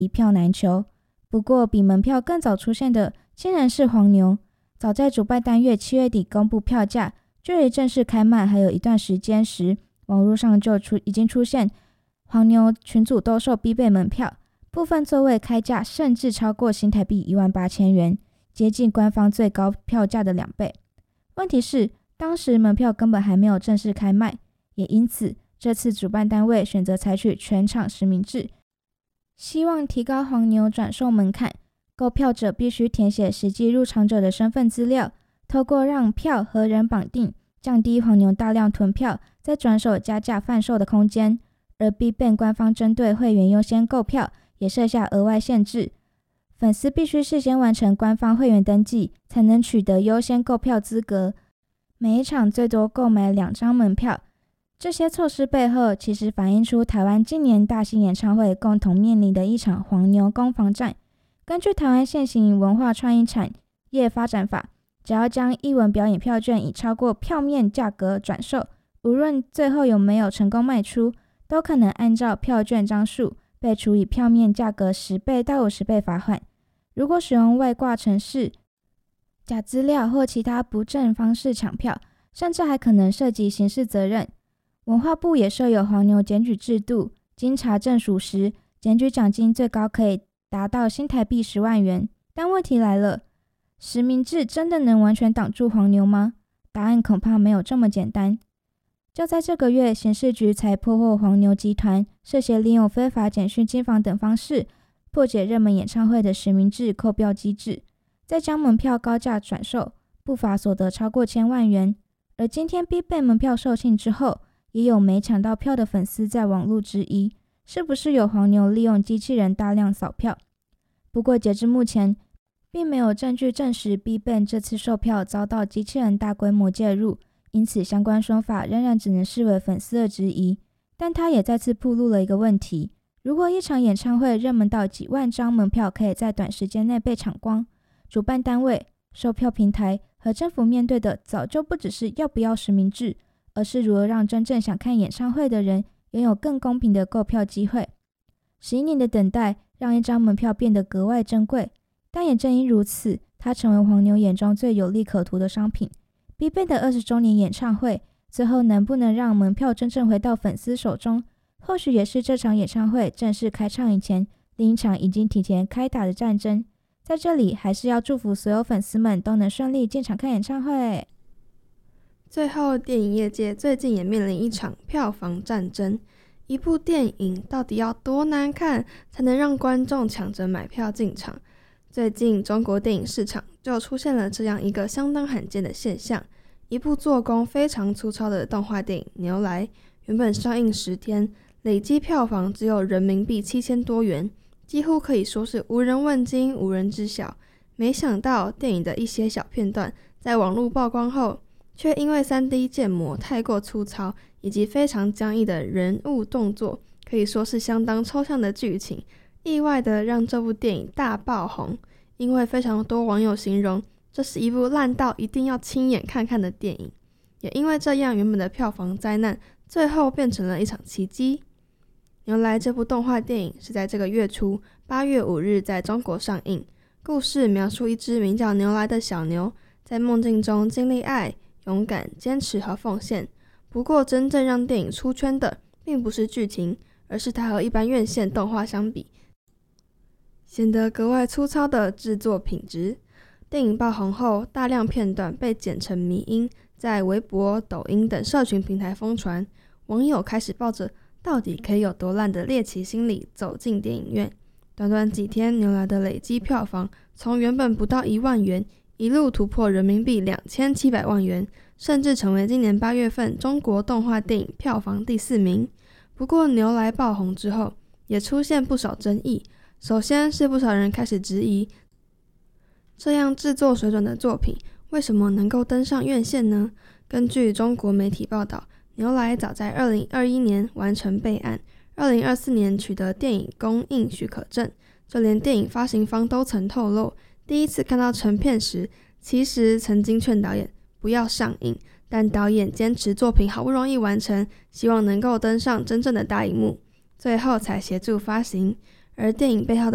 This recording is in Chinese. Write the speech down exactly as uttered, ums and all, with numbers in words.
一票难求。不过比门票更早出现的竟然是黄牛。早在主办单月七月底公布票价，距离正式开卖还有一段时间时，网络上就出已经出现黄牛群组兜售必备门票，部分座位开价甚至超过新台币一万八千元，接近官方最高票价的两倍。问题是，当时门票根本还没有正式开卖，也因此这次主办单位选择采取全场实名制，希望提高黄牛转售门槛。购票者必须填写实际入场者的身份资料，透过让票和人绑定，降低黄牛大量囤票再转手加价贩售的空间。而 BigBang 官方针对会员优先购票也设下额外限制，粉丝必须事先完成官方会员登记，才能取得优先购票资格。每一场最多购买两张门票。这些措施背后，其实反映出台湾近年大型演唱会共同面临的一场黄牛攻防战。根据台湾现行文化创意产业发展法，只要将艺文表演票券以超过票面价格转售，无论最后有没有成功卖出，都可能按照票券张数被处以票面价格十倍到五十倍罚款。如果使用外挂程式、假资料或其他不正方式抢票，甚至还可能涉及刑事责任。文化部也设有黄牛检举制度，经查证属实，检举奖金最高可以达到新台币十万元。但问题来了，实名制真的能完全挡住黄牛吗？答案恐怕没有这么简单。就在这个月，刑事局才破获黄牛集团涉嫌利用非法简讯金房等方式，破解热门演唱会的实名制扣票机制，再将门票高价转售，不法所得超过千万元。而今天 BigBang 门票售罄之后，也有没抢到票的粉丝在网络质疑，是不是有黄牛利用机器人大量扫票？不过截至目前，并没有证据证实 BigBang 这次售票遭到机器人大规模介入，因此相关说法仍然只能视为粉丝的质疑。但他也再次暴露了一个问题：如果一场演唱会热门到几万张门票可以在短时间内被抢光，主办单位、售票平台和政府面对的早就不只是要不要实名制，而是如何让真正想看演唱会的人拥有更公平的购票机会。十一年的等待让一张门票变得格外珍贵，但也正因如此，它成为黄牛眼中最有利可图的商品。BigBang 的二十周年演唱会最后能不能让门票真正回到粉丝手中，或许也是这场演唱会正式开唱以前另一场已经提前开打的战争。在这里还是要祝福所有粉丝们都能顺利进场看演唱会。 最后，电影业界最近也面临一场票房战争。一部电影到底要多难看才能让观众抢着买票进场？最近中国电影市场就出现了这样一个相当罕见的现象。一部做工非常粗糙的动画电影《牛来》，原本上映十天，累积票房只有人民币七千多元，几乎可以说是无人问津、无人知晓。没想到电影的一些小片段在网络曝光后，却因为 三 D 建模太过粗糙，以及非常僵硬的人物动作，可以说是相当抽象的剧情，意外的让这部电影大爆红。因为非常多网友形容这是一部烂到一定要亲眼看看的电影，也因为这样，原本的票房灾难最后变成了一场奇迹。牛来这部动画电影是在这个月初八月五日在中国上映，故事描述一只名叫牛来的小牛在梦境中经历爱、勇敢、坚持和奉献。不过真正让电影出圈的并不是剧情，而是它和一般院线动画相比显得格外粗糙的制作品质。电影爆红后，大量片段被剪成迷因，在微博、抖音等社群平台疯传，网友开始抱着到底可以有多烂的猎奇心理走进电影院。短短几天，牛来的累积票房从原本不到一万元一路突破人民币两千七百万元，甚至成为今年八月份中国动画电影票房第四名。不过牛来爆红之后，也出现不少争议。首先是不少人开始质疑，这样制作水准的作品为什么能够登上院线呢？根据中国媒体报道，牛来早在二零二一年完成备案，二零二四年取得电影公映许可证。就连电影发行方都曾透露，第一次看到成片时，其实曾经劝导演不要上映，但导演坚持作品好不容易完成，希望能够登上真正的大荧幕，最后才协助发行。而电影背后的